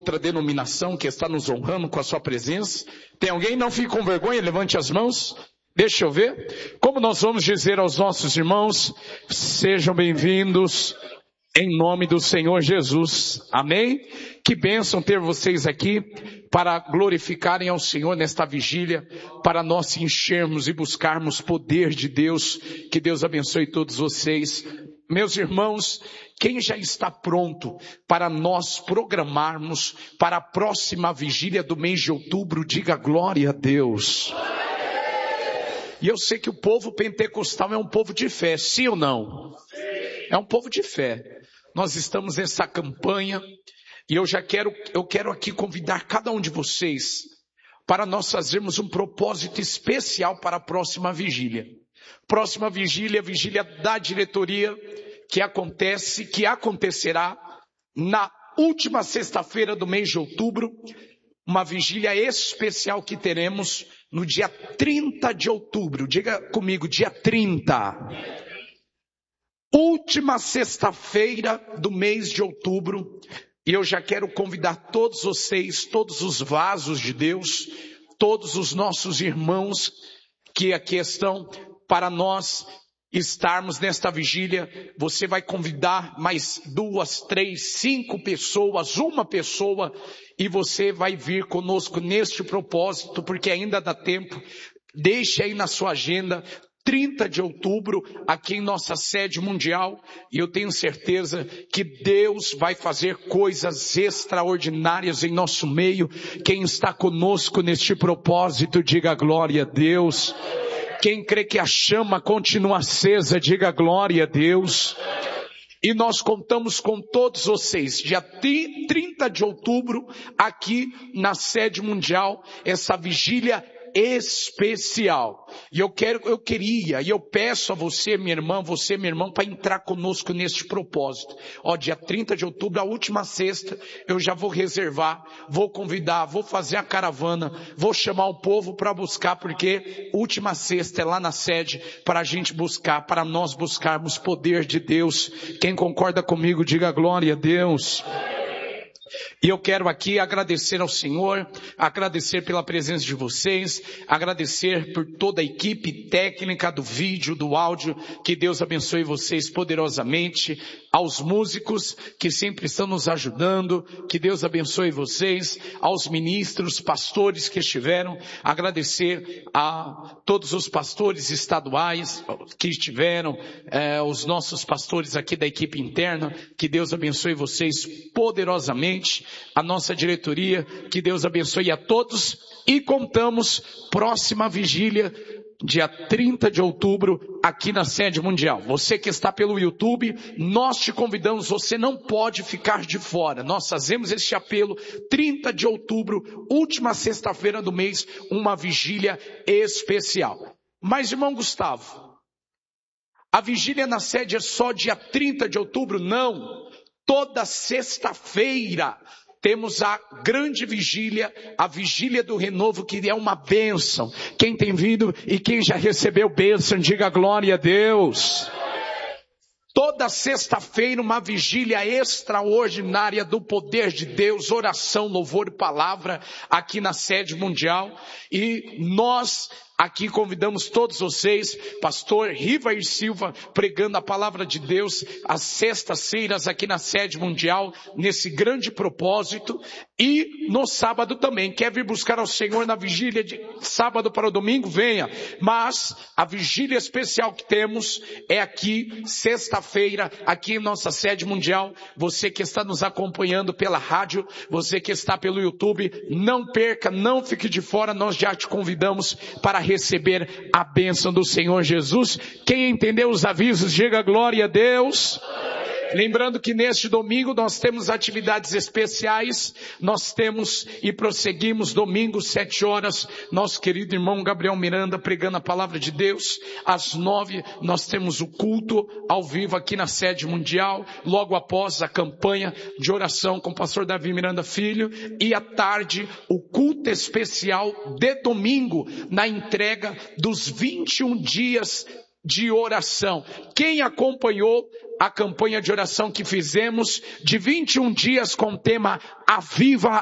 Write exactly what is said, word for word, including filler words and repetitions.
outra denominação que está nos honrando com a sua presença. Tem alguém? Não fique com vergonha, levante as mãos. Deixa eu ver. Como nós vamos dizer aos nossos irmãos, sejam bem-vindos em nome do Senhor Jesus. Amém? Que bênção ter vocês aqui para glorificarem ao Senhor nesta vigília, para nós enchermos e buscarmos poder de Deus. Que Deus abençoe todos vocês. Meus irmãos, quem já está pronto para nós programarmos para a próxima vigília do mês de outubro, diga glória a Deus. E eu sei que o povo pentecostal é um povo de fé, sim ou não? É um povo de fé. Nós estamos nessa campanha e eu já quero, eu quero aqui convidar cada um de vocês para nós fazermos um propósito especial para a próxima vigília. Próxima vigília, vigília da diretoria, que acontece, que acontecerá na última sexta-feira do mês de outubro, uma vigília especial que teremos no dia trinta de outubro. Diga comigo, dia trinta. Última sexta-feira do mês de outubro, e eu já quero convidar todos vocês, todos os vasos de Deus, todos os nossos irmãos que aqui estão, para nós estarmos nesta vigília. Você vai convidar mais duas, três, cinco pessoas, uma pessoa, e você vai vir conosco neste propósito, porque ainda dá tempo. Deixe aí na sua agenda, trinta de outubro, aqui em nossa sede mundial, e eu tenho certeza que Deus vai fazer coisas extraordinárias em nosso meio. Quem está conosco neste propósito, diga glória a Deus. Quem crê que a chama continua acesa, diga glória a Deus. E nós contamos com todos vocês, dia trinta de outubro, aqui na sede mundial, essa vigília especial. E eu quero, eu queria, e eu peço a você, minha irmã, você, meu irmão, para entrar conosco neste propósito. Ó, dia trinta de outubro, a última sexta, eu já vou reservar, vou convidar, vou fazer a caravana, vou chamar o povo para buscar, porque última sexta é lá na sede, para a gente buscar, para nós buscarmos poder de Deus. Quem concorda comigo, diga glória a Deus. E eu quero aqui agradecer ao Senhor, agradecer pela presença de vocês, agradecer por toda a equipe técnica do vídeo, do áudio, que Deus abençoe vocês poderosamente, aos músicos que sempre estão nos ajudando, que Deus abençoe vocês, aos ministros, pastores que estiveram, agradecer a todos os pastores estaduais que estiveram, eh, os nossos pastores aqui da equipe interna, que Deus abençoe vocês poderosamente, a nossa diretoria, que Deus abençoe a todos, e contamos próxima vigília, dia trinta de outubro, aqui na sede mundial. Você que está pelo YouTube, nós te convidamos, você não pode ficar de fora. Nós fazemos este apelo, trinta de outubro, última sexta-feira do mês, uma vigília especial. Mas, irmão Gustavo, a vigília na sede é só dia trinta de outubro? Não. Toda sexta-feira temos a grande vigília, a vigília do renovo, que é uma bênção. Quem tem vindo e quem já recebeu bênção, diga glória a Deus. Toda sexta-feira uma vigília extraordinária do poder de Deus, oração, louvor e palavra aqui na sede mundial. E nós aqui convidamos todos vocês, pastor Rivair Silva, pregando a palavra de Deus, às sextas-feiras aqui na sede mundial, nesse grande propósito. E no sábado também, quer vir buscar ao Senhor na vigília de sábado para o domingo? Venha. Mas a vigília especial que temos é aqui, sexta-feira, aqui em nossa sede mundial. Você que está nos acompanhando pela rádio, você que está pelo YouTube, não perca, não fique de fora, nós já te convidamos para receber a bênção do Senhor Jesus. Quem entendeu os avisos, diga glória a Deus. Lembrando que neste domingo nós temos atividades especiais, nós temos e prosseguimos domingo, sete horas, nosso querido irmão Gabriel Miranda pregando a palavra de Deus. Às nove nós temos o culto ao vivo aqui na sede mundial, logo após a campanha de oração com o pastor Davi Miranda Filho, e à tarde o culto especial de domingo, na entrega dos vinte e um dias de oração. Quem acompanhou a campanha de oração que fizemos de vinte e um dias com o tema Aviva